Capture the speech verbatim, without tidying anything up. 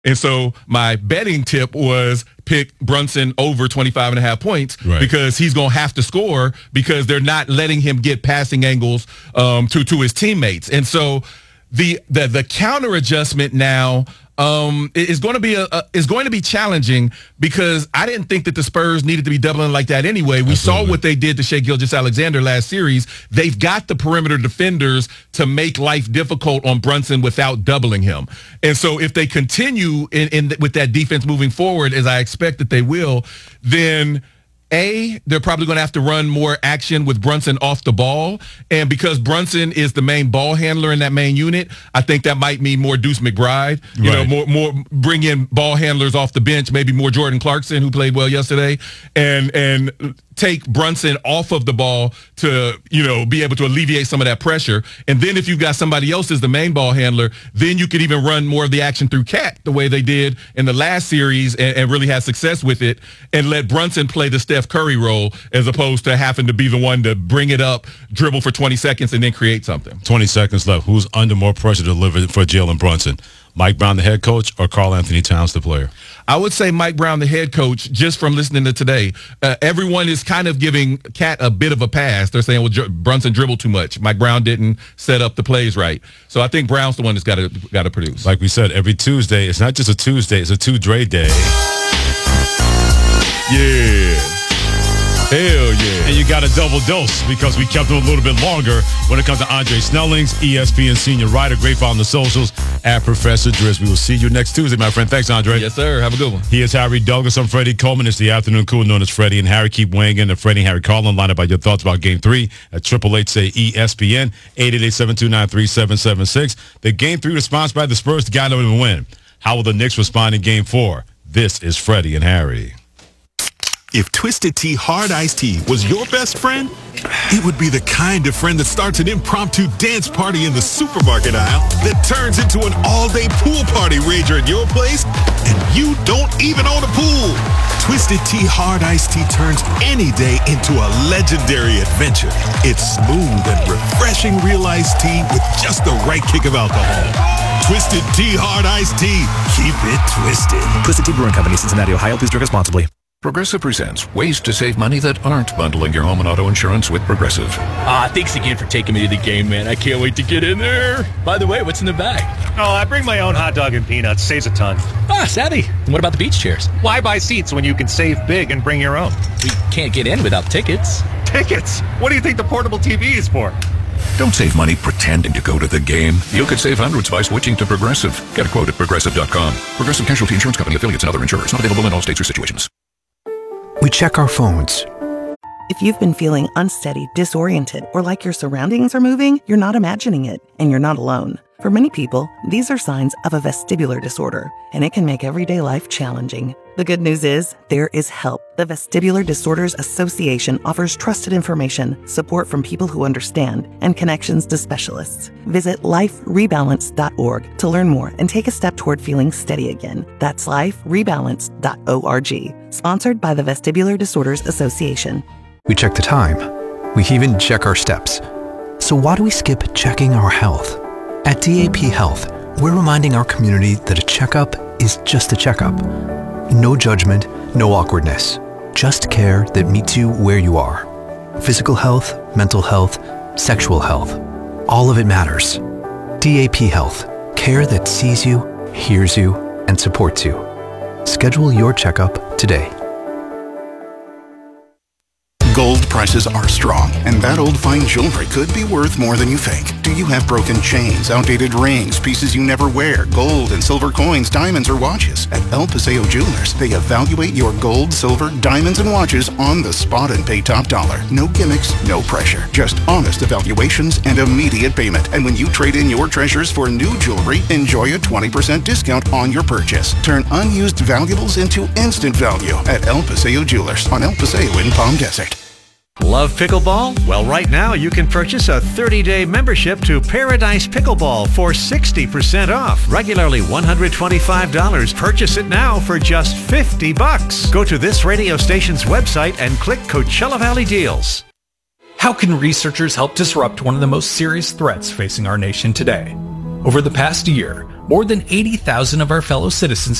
And so my betting tip was pick Brunson over twenty-five and a half points right. because he's going to have to score because they're not letting him get passing angles um, to, to his teammates. And so the the, the counter adjustment now um, is going to be a, a is going to be challenging because I didn't think that the Spurs needed to be doubling like that anyway. We Absolutely. saw what they did to Shai Gilgeous-Alexander last series. They've got the perimeter defenders to make life difficult on Brunson without doubling him. And so if they continue in, in with that defense moving forward, as I expect that they will, then A, they're probably going to have to run more action with Brunson off the ball. And because Brunson is the main ball handler in that main unit, I think that might mean more Deuce McBride, you right. know, more more bring in ball handlers off the bench, maybe more Jordan Clarkson, who played well yesterday, and and take Brunson off of the ball to, you know, be able to alleviate some of that pressure. And then if you've got somebody else as the main ball handler, then you could even run more of the action through Cat the way they did in the last series and, and really had success with it, and let Brunson play the Steph Curry role as opposed to having to be the one to bring it up, dribble for twenty seconds, and then create something. twenty seconds left. Who's under more pressure to deliver for Jalen Brunson? Mike Brown, the head coach, or Karl Anthony Towns, the player? I would say Mike Brown, the head coach, just from listening to today. Uh, everyone is kind of giving Cat a bit of a pass. They're saying, well, J- Brunson dribbled too much. Mike Brown didn't set up the plays right. So I think Brown's the one that's got to got to produce. Like we said, every Tuesday, it's not just a Tuesday, it's a two-Dre day. Yeah. Hell yeah. And you got a double dose because we kept him a little bit longer when it comes to Andre Snellings, E S P N senior writer. Great follow on the socials at Professor Driss. We will see you next Tuesday, my friend. Thanks, Andre. Yes, sir. Have a good one. He is Harry Douglas. I'm Freddie Coleman. It's the afternoon cool known as Freddie and Harry. Keep weighing in the Freddie and Harry call-in line about your thoughts about Game three at triple eight say E S P N, eight eight eight, seven two nine, three seven seven six. The Game three was sponsored by the Spurs to guide them to win. How will the Knicks respond in Game four? This is Freddie and Harry. If Twisted Tea Hard Iced Tea was your best friend, it would be the kind of friend that starts an impromptu dance party in the supermarket aisle that turns into an all-day pool party rager at your place, and you don't even own a pool. Twisted Tea Hard Iced Tea turns any day into a legendary adventure. It's smooth and refreshing real iced tea with just the right kick of alcohol. Twisted Tea Hard Iced Tea. Keep it twisted. Twisted Tea Brewing Company, Cincinnati, Ohio. Please drink responsibly. Progressive presents ways to save money that aren't bundling your home and auto insurance with Progressive. Ah, thanks again for taking me to the game, man. I can't wait to get in there. By the way, what's in the bag? Oh, I bring my own hot dog and peanuts. Saves a ton. Ah, savvy. And what about the beach chairs? Why buy seats when you can save big and bring your own? We can't get in without tickets. Tickets? What do you think the portable T V is for? Don't save money pretending to go to the game. You could save hundreds by switching to Progressive. Get a quote at progressive dot com. Progressive Casualty Insurance Company, affiliates, and other insurers. Not available in all states or situations. We check our phones. If you've been feeling unsteady, disoriented, or like your surroundings are moving, you're not imagining it, and you're not alone. For many people, these are signs of a vestibular disorder, and it can make everyday life challenging. The good news is, there is help. The Vestibular Disorders Association offers trusted information, support from people who understand, and connections to specialists. Visit life rebalance dot org to learn more and take a step toward feeling steady again. That's life rebalance dot org. Sponsored by the Vestibular Disorders Association. We check the time. We even check our steps. So why do we skip checking our health? At D A P Health, we're reminding our community that a checkup is just a checkup. No judgment, no awkwardness. Just care that meets you where you are. Physical health, mental health, sexual health. All of it matters. D A P Health. Care that sees you, hears you, and supports you. Schedule your checkup today. Gold prices are strong, and that old fine jewelry could be worth more than you think. Do you have broken chains, outdated rings, pieces you never wear, gold and silver coins, diamonds, or watches? At El Paseo Jewelers, they evaluate your gold, silver, diamonds, and watches on the spot and pay top dollar. No gimmicks, no pressure. Just honest evaluations and immediate payment. And when you trade in your treasures for new jewelry, enjoy a twenty percent discount on your purchase. Turn unused valuables into instant value at El Paseo Jewelers on El Paseo in Palm Desert. Love pickleball? Well, right now you can purchase a thirty-day membership to Paradise Pickleball for sixty percent off. Regularly one hundred twenty-five dollars. Purchase it now for just fifty bucks. Go to this radio station's website and click Coachella Valley Deals. How can researchers help disrupt one of the most serious threats facing our nation today? Over the past year, More than eighty thousand of our fellow citizens